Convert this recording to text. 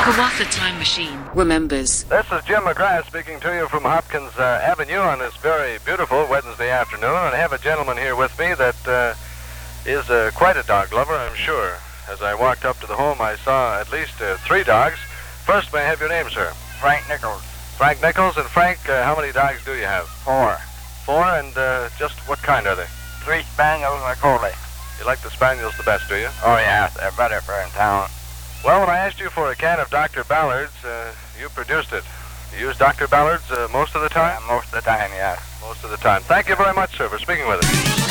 Kawatha Time Machine remembers. This is Jim McGrath speaking to you from Hopkins Avenue on this very beautiful Wednesday afternoon. And I have a gentleman here with me that is quite a dog lover, I'm sure. As I walked up to the home, I saw at least 3 dogs. First, may I have your name, sir? Frank Nichols. Frank Nichols. And Frank, how many dogs do you have? 4. 4, and just what kind are they? 3 Spaniels and a Collie. You like the Spaniels the best, do you? Oh, yeah, they're better for in town. Well, when I asked you for a can of Dr. Ballard's, you produced it. You use Dr. Ballard's most of the time? Yeah, most of the time, yeah. Most of the time. Thank you very much, sir, for speaking with us.